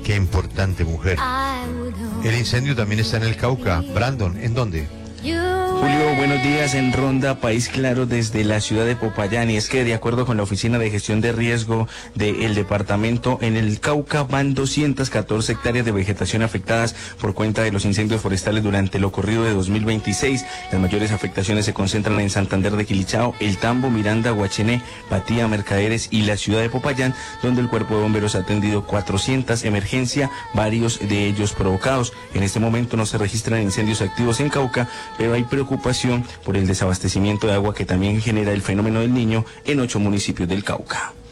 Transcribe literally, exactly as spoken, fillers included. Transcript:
Qué importante mujer. El incendio también está en el Cauca. Brandon, ¿en dónde? Julio, buenos días. En Ronda, País Claro, desde la ciudad de Popayán. Y es que, de acuerdo con la Oficina de Gestión de Riesgo del departamento, en el Cauca van doscientas catorce hectáreas de vegetación afectadas por cuenta de los incendios forestales durante lo corrido de dos mil veintiséis. Las mayores afectaciones se concentran en Santander de Quilichao, El Tambo, Miranda, Guachené, Patía, Mercaderes y la ciudad de Popayán, donde el Cuerpo de Bomberos ha atendido cuatrocientas emergencias, varios de ellos provocados. En este momento no se registran incendios activos en Cauca, pero hay preocupación por el desabastecimiento de agua que también genera el fenómeno del Niño en ocho municipios del Cauca.